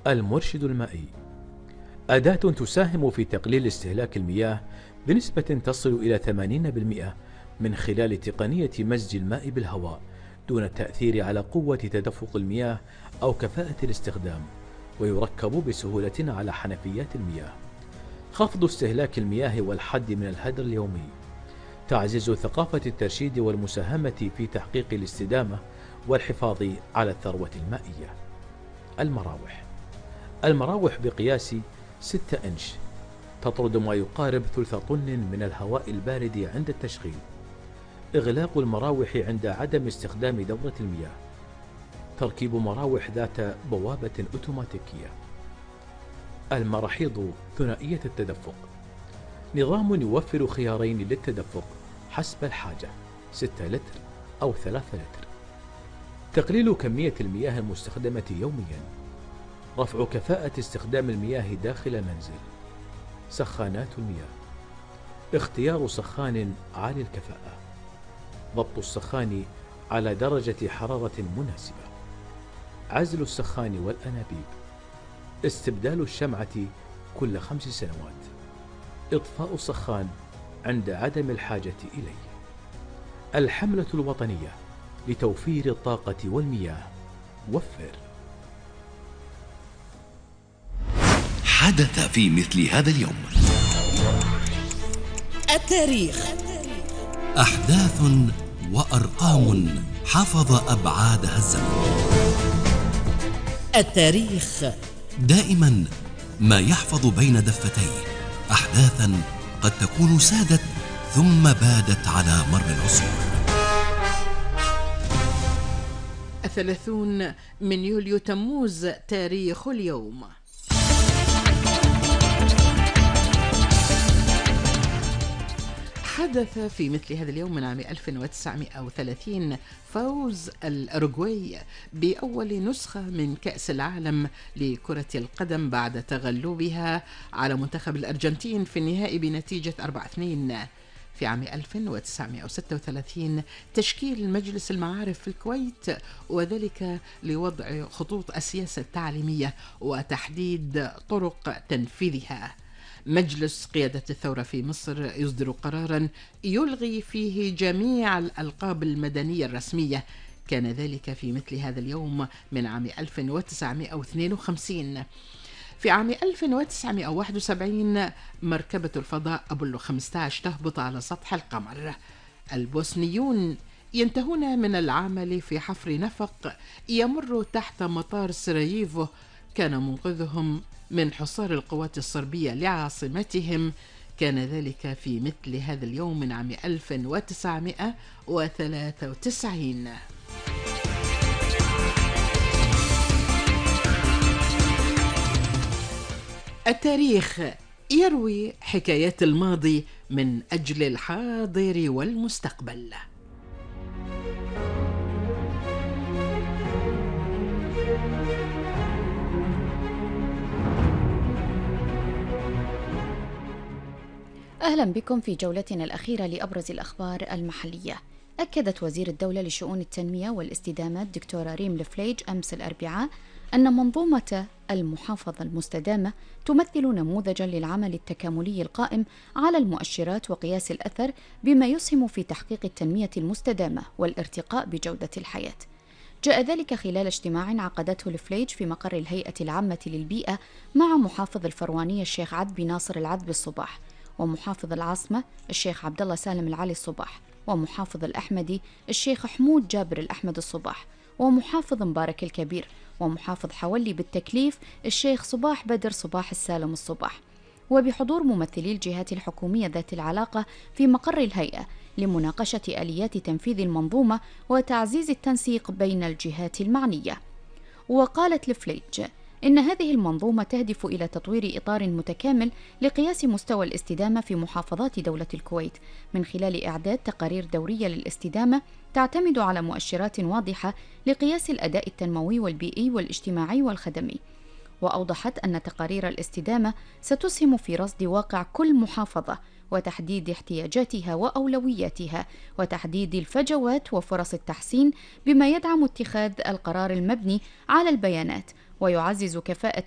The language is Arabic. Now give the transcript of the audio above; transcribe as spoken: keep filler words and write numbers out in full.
المرشد المائي أداة تساهم في تقليل استهلاك المياه بنسبة تصل إلى ثمانين بالمئة من خلال تقنية مزج الماء بالهواء دون التأثير على قوة تدفق المياه أو كفاءة الاستخدام، ويركب بسهولة على حنفيات المياه. خفض استهلاك المياه والحد من الهدر اليومي. تعزيز ثقافة الترشيد والمساهمة في تحقيق الاستدامة والحفاظ على الثروة المائية. المراوح المراوح بقياس ستة إنش تطرد ما يقارب ثلث طن من الهواء البارد عند التشغيل. إغلاق المراوح عند عدم استخدام دورة المياه. تركيب مراوح ذات بوابة أوتوماتيكية. المراحيض ثنائية التدفق، نظام يوفر خيارين للتدفق حسب الحاجة، ستة لتر أو ثلاثة لتر. تقليل كمية المياه المستخدمة يوميا. رفع كفاءة استخدام المياه داخل المنزل. سخانات المياه. اختيار سخان عالي الكفاءة. ضبط السخان على درجة حرارة مناسبة. عزل السخان والأنابيب. استبدال الشمعة كل خمس سنوات. إطفاء السخان عند عدم الحاجة إليه. الحملة الوطنية لتوفير الطاقة والمياه. وفر. حدث في مثل هذا اليوم. التاريخ. أحداث وأرقام حفظ أبعادها الزمن. التاريخ دائما ما يحفظ بين دفتيه أحداثا قد تكون سادت ثم بادت على مر العصور. الثلاثون من يوليو تموز تاريخ اليوم. حدث في مثل هذا اليوم من عام ألف وتسعمائة وثلاثين فوز الأوروغواي بأول نسخة من كأس العالم لكرة القدم بعد تغلبها على منتخب الأرجنتين في النهائي بنتيجة أربعة اثنين. في عام ألف وتسعمائة وستة وثلاثين تشكيل مجلس المعارف في الكويت، وذلك لوضع خطوط السياسة التعليمية وتحديد طرق تنفيذها. مجلس قيادة الثورة في مصر يصدر قراراً يلغي فيه جميع الألقاب المدنية الرسمية. كان ذلك في مثل هذا اليوم من عام ألف وتسعمائة واثنين وخمسين. في عام ألف وتسعمائة وواحد وسبعين مركبة الفضاء أبولو خمسة عشر تهبط على سطح القمر. البوسنيون ينتهون من العمل في حفر نفق يمر تحت مطار سراييفو كان منقذهم من حصار القوات الصربية لعاصمتهم. كان ذلك في مثل هذا اليوم من عام ألف وتسعمائة وثلاثة وتسعين. التاريخ يروي حكايات الماضي من أجل الحاضر والمستقبل. أهلا بكم في جولتنا الأخيرة لأبرز الأخبار المحلية. أكدت وزير الدولة لشؤون التنمية والاستدامة الدكتورة ريم لفليج أمس الأربعاء أن منظومة المحافظة المستدامة تمثل نموذجا للعمل التكاملي القائم على المؤشرات وقياس الأثر، بما يسهم في تحقيق التنمية المستدامة والارتقاء بجودة الحياة. جاء ذلك خلال اجتماع عقدته لفليج في مقر الهيئة العامة للبيئة مع محافظ الفروانية الشيخ عدبي ناصر العذبي الصباح، ومحافظ العاصمة الشيخ عبد الله سالم العلي الصباح، ومحافظ الأحمدي الشيخ حمود جابر الأحمد الصباح، ومحافظ مبارك الكبير، ومحافظ حولي بالتكليف الشيخ صباح بدر صباح السالم الصباح، وبحضور ممثلي الجهات الحكومية ذات العلاقة في مقر الهيئة لمناقشة آليات تنفيذ المنظومة وتعزيز التنسيق بين الجهات المعنية. وقالت لفليج إن هذه المنظومة تهدف إلى تطوير إطار متكامل لقياس مستوى الاستدامة في محافظات دولة الكويت من خلال إعداد تقارير دورية للاستدامة تعتمد على مؤشرات واضحة لقياس الأداء التنموي والبيئي والاجتماعي والخدمي. وأوضحت أن تقارير الاستدامة ستسهم في رصد واقع كل محافظة وتحديد احتياجاتها وأولوياتها وتحديد الفجوات وفرص التحسين، بما يدعم اتخاذ القرار المبني على البيانات ويعزز كفاءة